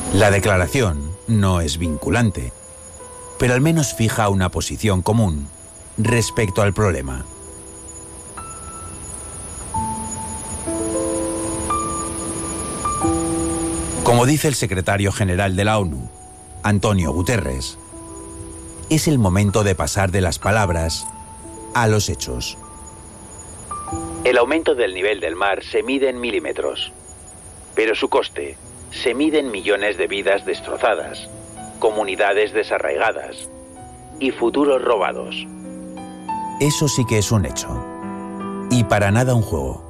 La declaración no es vinculante, pero al menos fija una posición común respecto al problema. Como dice el secretario general de la ONU, Antonio Guterres, es el momento de pasar de las palabras a los hechos. El aumento del nivel del mar se mide en milímetros, pero su coste se mide en millones de vidas destrozadas, comunidades desarraigadas y futuros robados. Eso sí que es un hecho, y para nada un juego.